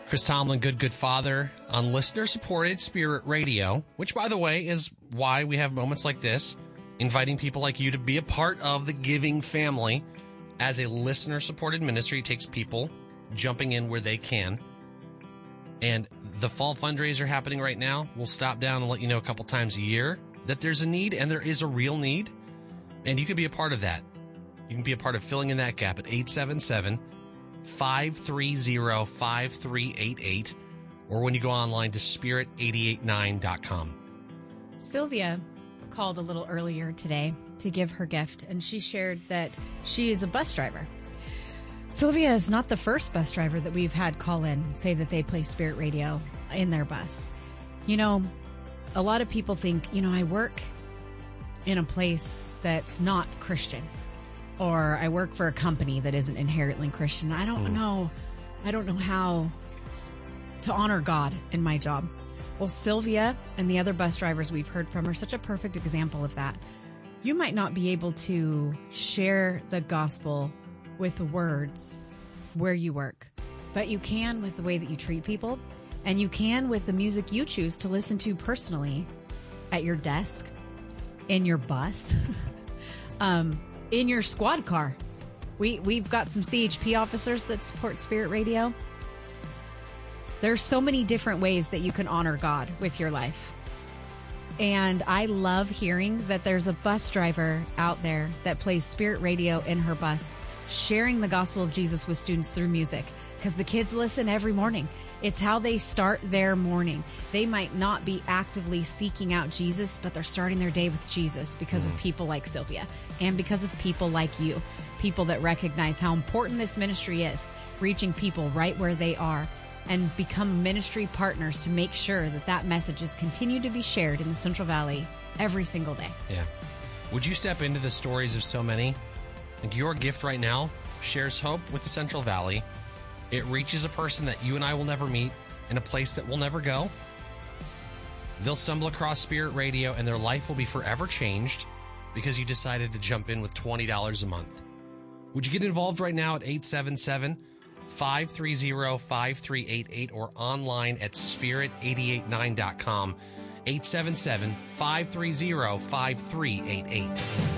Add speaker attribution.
Speaker 1: Chris Tomlin, Good Father, on listener-supported Spirit Radio, which, by the way, is why we have moments like this, inviting people like you to be a part of the giving family. As a listener-supported ministry, it takes people jumping in where they can. And the fall fundraiser happening right now, we'll stop down and let you know a couple times a year that there's a need, and there is a real need, and you can be a part of that. You can be a part of filling in that gap at 877-530-5388, or when you go online to spirit889.com.
Speaker 2: Sylvia called a little earlier today to give her gift, and she shared that she is a bus driver. Sylvia is not the first bus driver that we've had call in and say that they play Spirit Radio in their bus. You know, a lot of people think, I work in a place that's not Christian, or I work for a company that isn't inherently Christian. I don't know how to honor God in my job. Well, Sylvia and the other bus drivers we've heard from are such a perfect example of that. You might not be able to share the gospel with words where you work, but you can with the way that you treat people, and you can with the music you choose to listen to personally at your desk, in your bus, in your squad car. We've got some CHP officers that support Spirit Radio. There's so many different ways that you can honor God with your life. And I love hearing that there's a bus driver out there that plays Spirit Radio in her bus, sharing the gospel of Jesus with students through music, because the kids listen every morning. It's how they start their morning. They might not be actively seeking out Jesus, but they're starting their day with Jesus because of people like Sylvia and because of people like you, people that recognize how important this ministry is, reaching people right where they are, and become ministry partners to make sure that that message is continued to be shared in the Central Valley every single day.
Speaker 1: Yeah. Would you step into the stories of so many? Like your gift right now shares hope with the Central Valley. It reaches a person that you and I will never meet in a place that we'll never go. They'll stumble across Spirit Radio and their life will be forever changed because you decided to jump in with $20 a month. Would you get involved right now at 877-530-5388 or online at spirit889.com, 877-530-5388.